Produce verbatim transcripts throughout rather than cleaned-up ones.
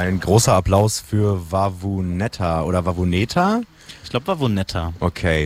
Ein großer Applaus für Wawuneta oder Wawuneta? Ich glaube Wawuneta. Okay.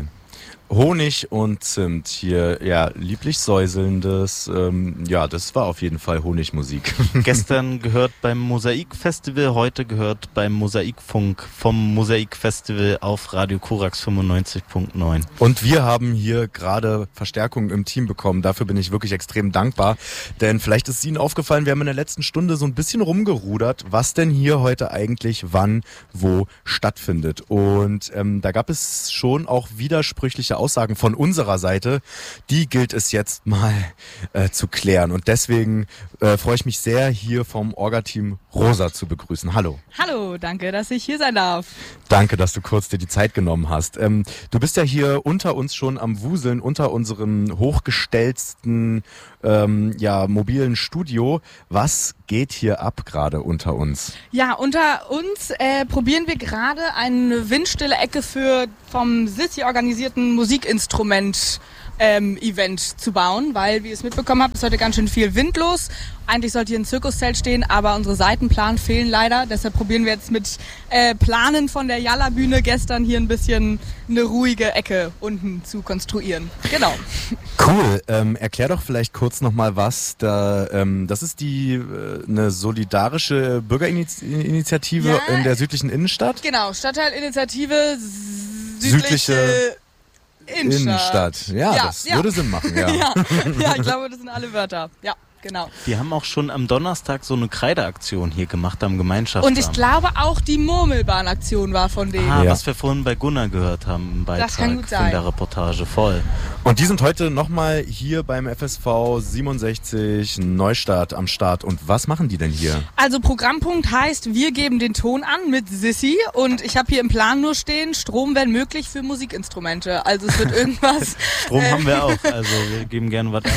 Honig und Zimt hier, ja, lieblich säuselndes, ähm, ja, das war auf jeden Fall Honigmusik. Gestern gehört beim Mosaikfestival, heute gehört beim Mosaikfunk vom Mosaikfestival auf Radio Korax fünfundneunzig Komma neun. Und wir haben hier gerade Verstärkung im Team bekommen, dafür bin ich wirklich extrem dankbar, denn vielleicht ist es Ihnen aufgefallen, wir haben in der letzten Stunde so ein bisschen rumgerudert, was denn hier heute eigentlich wann, wo stattfindet. Und ähm, da gab es schon auch widersprüchliche Aussagen von unserer Seite, die gilt es jetzt mal äh, zu klären. Und deswegen äh, freue ich mich sehr, hier vom Orga-Team Rosa zu begrüßen. Hallo. Hallo, danke, dass ich hier sein darf. Danke, dass du kurz dir die Zeit genommen hast. Ähm, du bist ja hier unter uns schon am Wuseln, unter unserem hochgestellten ähm, ja, mobilen Studio. Was geht hier ab gerade unter uns? Ja, unter uns äh, probieren wir gerade eine windstille Ecke für vom Sissi organisierten Musikinstrument ähm, Event zu bauen, weil, wie ihr es mitbekommen habt, ist heute ganz schön viel Wind los. Eigentlich sollte hier ein Zirkuszelt stehen, aber unsere Seitenplan fehlen leider. Deshalb probieren wir jetzt mit äh, Planen von der Jalla-Bühne gestern hier ein bisschen eine ruhige Ecke unten zu konstruieren. Genau. Cool. Ähm, erklär doch vielleicht kurz nochmal was. Da, ähm, das ist die äh, eine solidarische Bürgerinitiative Ja. in der südlichen Innenstadt? Genau, Stadtteilinitiative südliche, Südliche Innenstadt. Innenstadt. Ja, Ja, das ja. würde Sinn machen. Ja. Ja, ja, ich glaube, das sind alle Wörter. Ja, genau. Wir haben auch schon am Donnerstag so eine Kreideaktion hier gemacht am Gemeinschaftsabend. Und ich glaube auch die Murmelbahnaktion war von denen. Ah, Ja. was wir vorhin bei Gunnar gehört haben im Beitrag Das kann gut in sein. der Reportage, voll. Und die sind heute nochmal hier beim F S V siebenundsechzig Neustadt am Start. Und was machen die denn hier? Also Programmpunkt heißt, wir geben den Ton an mit Sissi und ich habe hier im Plan nur stehen, Strom wenn möglich für Musikinstrumente. Also es wird irgendwas. Strom äh, haben wir auch, also wir geben gerne was ab.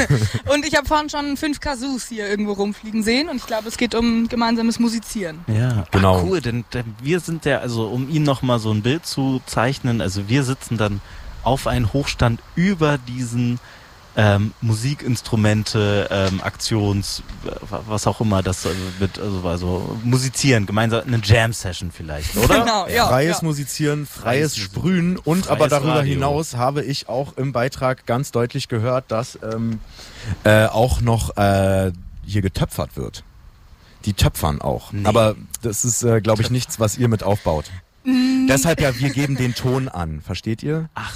Und ich habe vorhin schon fünf Kasus hier irgendwo rumfliegen sehen und ich glaube, es geht um gemeinsames Musizieren. Ja, Genau. Ach, cool, denn, denn wir sind ja, also um Ihnen nochmal so ein Bild zu zeichnen, also wir sitzen dann auf einen Hochstand über diesen ähm, Musikinstrumente, ähm, Aktions, was auch immer das also wird, also, also musizieren, gemeinsam eine Jam-Session vielleicht, oder? Genau, ja. Freies ja. Musizieren, freies Freies Musik- Sprühen und freies aber darüber Radio. hinaus habe ich auch im Beitrag ganz deutlich gehört, dass ähm, äh, auch noch äh, hier getöpfert wird. Die töpfern auch. Nee. Aber das ist, äh, glaube ich, nichts, was ihr mit aufbaut. Deshalb ja, wir geben den Ton an. Versteht ihr? Ach,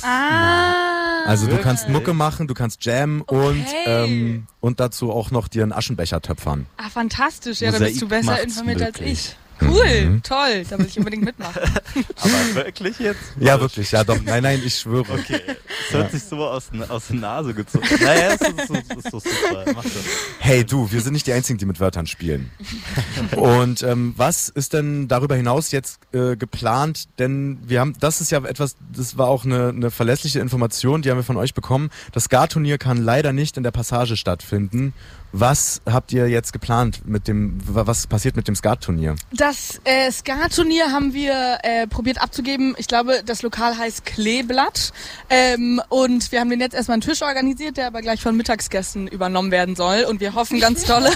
Ah. Also du Wirklich? kannst Mucke machen, du kannst jammen und, Okay. ähm, und dazu auch noch dir einen Aschenbecher töpfern. Ah, fantastisch. Ja, da bist du Mosaik besser macht's informiert als möglich. ich. Cool, Mhm. toll. Da will ich unbedingt mitmachen. aber wirklich jetzt? Ja, wirklich, ja doch. Nein, nein, ich schwöre. Okay, es hört sich so aus, aus der Nase gezogen. Naja, ist, ist, ist, ist so super, mach das. Hey du, wir sind nicht die Einzigen, die mit Wörtern spielen. Und ähm, was ist denn darüber hinaus jetzt äh, geplant? Denn wir haben, das ist ja etwas, das war auch eine, eine verlässliche Information, die haben wir von euch bekommen. Das Ska-Turnier kann leider nicht in der Passage stattfinden. Was habt ihr jetzt geplant mit dem, was passiert mit dem Ska-Turnier? Das äh, Ska-Turnier haben wir äh, probiert abzugeben. Ich glaube, das Lokal heißt Kleeblatt. Ähm, und wir haben den jetzt erstmal einen Tisch organisiert, der aber gleich von Mittagsgästen übernommen werden soll. Und wir hoffen ganz dolle,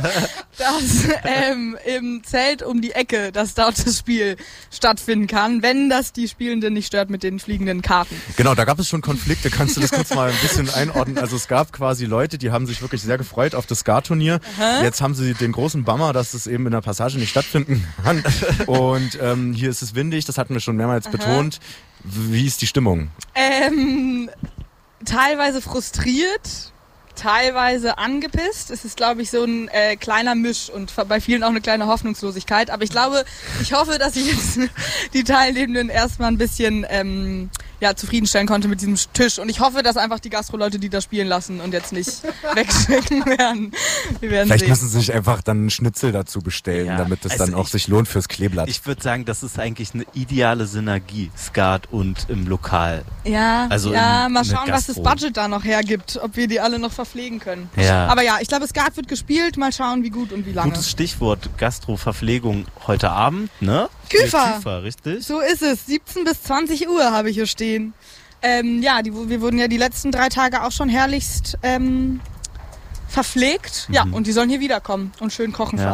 dass ähm, im Zelt um die Ecke, dass dort das Spiel stattfinden kann, wenn das die Spielenden nicht stört mit den fliegenden Karten. Genau, da gab es schon Konflikte. Kannst du das kurz mal ein bisschen einordnen? Also es gab quasi Leute, die haben sich wirklich sehr gefreut auf das Ska-Turnier. Jetzt haben sie den großen Bummer, dass es eben in der Passage nicht stattfinden kann. Und ähm, hier ist es windig, das hatten wir schon mehrmals Aha. betont. Wie ist die Stimmung? Ähm, teilweise frustriert, teilweise angepisst. Es ist, glaube ich, so ein äh, kleiner Misch und bei vielen auch eine kleine Hoffnungslosigkeit. Aber ich glaube, ich hoffe, dass ich jetzt die Teilnehmenden erstmal ein bisschen ähm, ja, zufriedenstellen konnte mit diesem Tisch. Und ich hoffe, dass einfach die Gastro-Leute, die das spielen lassen und jetzt nicht wegschicken werden. Wir werden Vielleicht sehen. müssen sie sich einfach dann einen Schnitzel dazu bestellen, Ja, damit es also dann auch ich- sich lohnt fürs Kleeblatt. Ich würde sagen, das ist eigentlich eine ideale Synergie, Skat und im Lokal. Ja, Also ja in- mal in der schauen, was das Gastro. Budget da noch hergibt, ob wir die alle noch verpflegen können. Ja. Aber ja, ich glaube, Skat wird gespielt, mal schauen, wie gut und wie lange. Gutes Stichwort, Gastro-Verpflegung heute Abend, ne? Küfer. Küfer, richtig? So ist es, siebzehn bis zwanzig Uhr habe ich hier stehen. Ähm, ja, die, wir wurden ja die letzten drei Tage auch schon herrlichst ähm, verpflegt. Ja, Mhm. und die sollen hier wiederkommen und schön kochen Ja. für alle.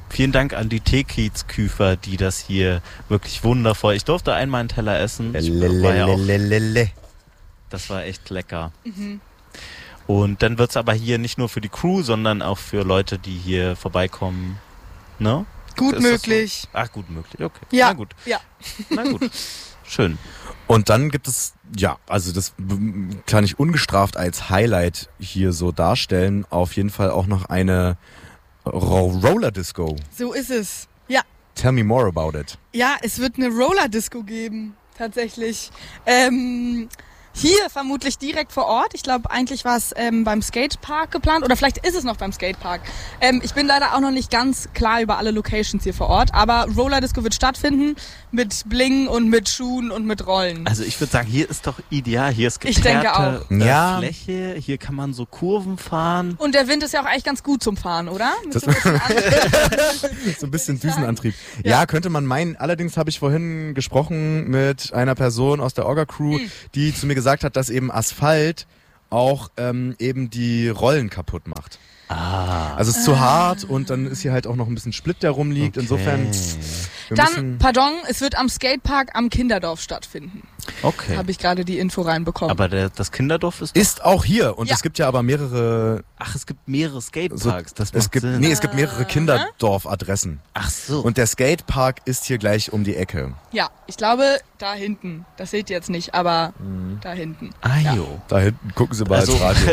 Vielen Dank an die Teekiez-Küfer, die das hier wirklich wundervoll... Ich durfte einmal einen Teller essen. Ich war ja auch, das war echt lecker. Mhm. Und dann wird's aber hier nicht nur für die Crew, sondern auch für Leute, die hier vorbeikommen. Ne? Gut Ist das möglich. So? Ach, gut möglich, okay. Ja. Na gut. Ja. Na gut. Schön. Und dann gibt es, ja, also das kann ich ungestraft als Highlight hier so darstellen, auf jeden Fall auch noch eine Ro- Roller Disco. So ist es. Ja. Tell me more about it. Ja, es wird eine Roller-Disco geben, tatsächlich. Ähm, hier vermutlich direkt vor Ort. Ich glaube, eigentlich war es ähm, beim Skatepark geplant oder vielleicht ist es noch beim Skatepark. Ähm, ich bin leider auch noch nicht ganz klar über alle Locations hier vor Ort, aber Roller-Disco wird stattfinden mit Bling und mit Schuhen und mit Rollen. Also ich würde sagen, hier ist doch ideal. Hier ist Ich denke geteerte auch. äh, Ja. Fläche. Hier kann man so Kurven fahren. Und der Wind ist ja auch eigentlich ganz gut zum Fahren, oder? Mit Das- so ein bisschen Antrieb. So ein bisschen Würde ich sagen. Düsenantrieb. Ja. Ja. könnte man meinen. Allerdings habe ich vorhin gesprochen mit einer Person aus der Orga-Crew, Hm. die zu mir gesagt hat, dass eben Asphalt auch ähm, eben die Rollen kaputt macht. Ah. Also es ist zu hart und dann ist hier halt auch noch ein bisschen Split, der rumliegt. Okay. Insofern, wir Dann, müssen, pardon, es wird am Skatepark am Kinderdorf stattfinden. Okay. Habe ich gerade die Info reinbekommen. Aber der, das Kinderdorf ist doch, ist auch hier und Ja. es gibt ja aber mehrere, Ach, es gibt mehrere so, Skateparks. das es macht gibt, Sinn. nee, es gibt mehrere Kinderdorfadressen. Ach so. Und der Skatepark ist hier gleich um die Ecke. ja, ich glaube, da hinten. Das seht ihr jetzt nicht, aber da hinten. ah, Ja. jo. Da hinten gucken Sie mal Also- ins Radio.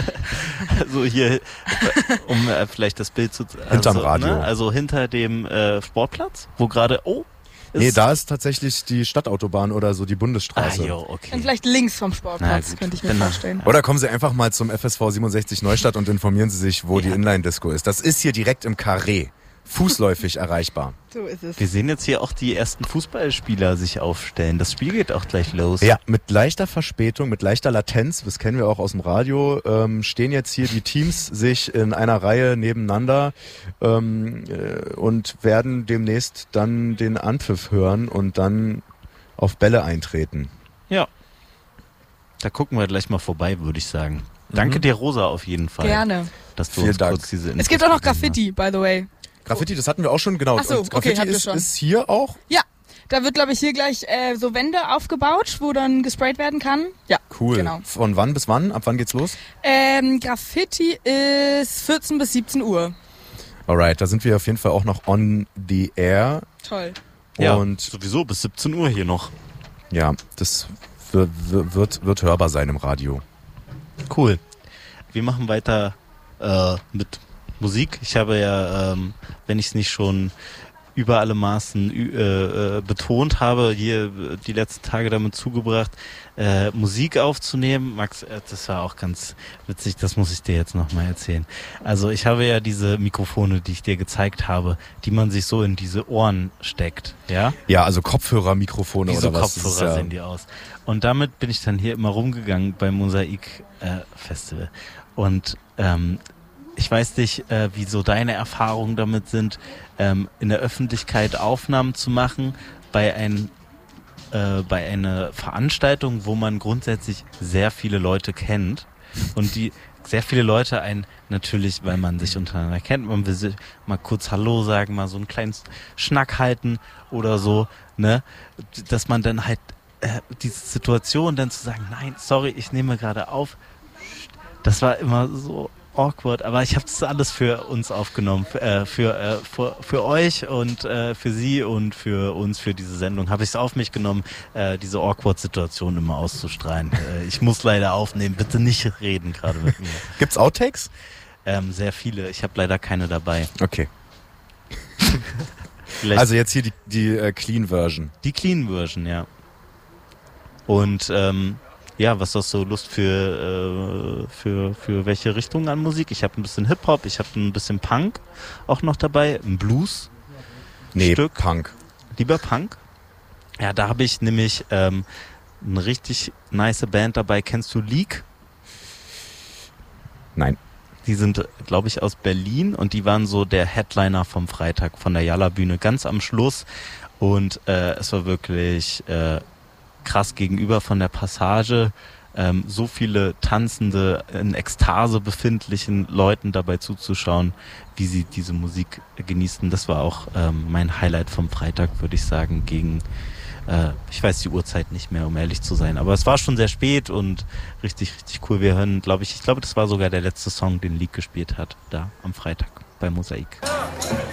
Also hier, um äh, vielleicht das Bild zu... Also, Hinterm Radio. Ne? Also hinter dem äh, Sportplatz, wo gerade... Oh, ist, Nee, da ist tatsächlich die Stadtautobahn oder so die Ah, Bundesstraße. jo, Und okay. vielleicht links vom Na Sportplatz, gut, könnte ich mir dann- vorstellen. Oder kommen Sie einfach mal zum F S V siebenundsechzig Neustadt und informieren Sie sich, wo die Ja. Inline-Disco ist. Das ist hier direkt im Carré. Fußläufig erreichbar. So ist es. Wir sehen jetzt hier auch die ersten Fußballspieler sich aufstellen. Das Spiel geht auch gleich los. Ja, mit leichter Verspätung, mit leichter Latenz, das kennen wir auch aus dem Radio, ähm, stehen jetzt hier die Teams sich in einer Reihe nebeneinander ähm, äh, und werden demnächst dann den Anpfiff hören und dann auf Bälle eintreten. Ja. Da gucken wir gleich mal vorbei, würde ich sagen. Danke Mhm. dir, Rosa, auf jeden Fall. Gerne. Dass du Vielen uns Dank. kurz diese Es Infos gibt auch noch gegeben Graffiti, by the way. Graffiti, das hatten wir auch schon, genau. Ach so, und Graffiti okay, habt ihr ist, schon. ist hier auch Ja, da wird, glaube ich, hier gleich äh, so Wände aufgebaut, wo dann gesprayt werden kann. Ja, cool. Genau. Von wann bis wann? Ab wann geht's los? Ähm, Graffiti ist vierzehn bis siebzehn Uhr. Alright, da sind wir auf jeden Fall auch noch on the air. Toll. Ja, Und sowieso bis siebzehn Uhr hier noch. ja, das wird, wird, wird hörbar sein im Radio. Cool. Wir machen weiter äh, mit Musik. Ich habe ja, ähm, wenn ich es nicht schon über alle Maßen ü- äh, äh, betont habe, hier äh, die letzten Tage damit zugebracht, äh, Musik aufzunehmen. Max, äh, das war auch ganz witzig, das muss ich dir jetzt nochmal erzählen. Also ich habe ja diese Mikrofone, die ich dir gezeigt habe, die man sich so in diese Ohren steckt, ja? Ja, also Kopfhörermikrofone Wie so oder was? Das ist Kopfhörer ja- sehen die aus. Und damit bin ich dann hier immer rumgegangen beim Mosaik äh, Festival. Und ähm, ich weiß nicht, äh, wie so deine Erfahrungen damit sind, ähm, in der Öffentlichkeit Aufnahmen zu machen bei ein, äh, bei einer Veranstaltung, wo man grundsätzlich sehr viele Leute kennt und die sehr viele Leute einen natürlich, weil man sich untereinander kennt, man will sich mal kurz Hallo sagen, mal so einen kleinen Schnack halten oder so, ne, dass man dann halt äh, diese Situation dann zu sagen, nein, sorry, ich nehme gerade auf, das war immer so awkward, aber ich habe das alles für uns aufgenommen, äh, für, äh, für für euch und äh, für sie und für uns, für diese Sendung habe ich es auf mich genommen, äh, diese awkward-Situation immer auszustrahlen. äh, ich muss leider aufnehmen, bitte nicht reden gerade mit mir. Gibt's Outtakes? Ähm, sehr viele, ich habe leider keine dabei. Okay. Vielleicht Also jetzt hier die, die äh, Clean Version. die Clean Version, ja. Und ähm, ja, was hast du Lust für, äh, für, für welche Richtung an Musik? Ich habe ein bisschen Hip-Hop, ich habe ein bisschen Punk auch noch dabei, ein Blues. Nee, Stück. Punk. Lieber Punk? Ja, da habe ich nämlich ähm, eine richtig nice Band dabei. Kennst du Leak? Nein. Die sind, glaube ich, aus Berlin und die waren so der Headliner vom Freitag von der Jalla-Bühne ganz am Schluss. Und äh, es war wirklich äh, krass gegenüber von der Passage. ähm, so viele tanzende, in Ekstase befindlichen Leuten dabei zuzuschauen, wie sie diese Musik genießen. Das war auch ähm, mein Highlight vom Freitag, würde ich sagen, gegen, äh, ich weiß die Uhrzeit nicht mehr, um ehrlich zu sein, aber es war schon sehr spät und richtig, richtig cool. Wir hören, glaube ich, ich glaube, das war sogar der letzte Song, den Leak gespielt hat, da am Freitag bei Mosaik.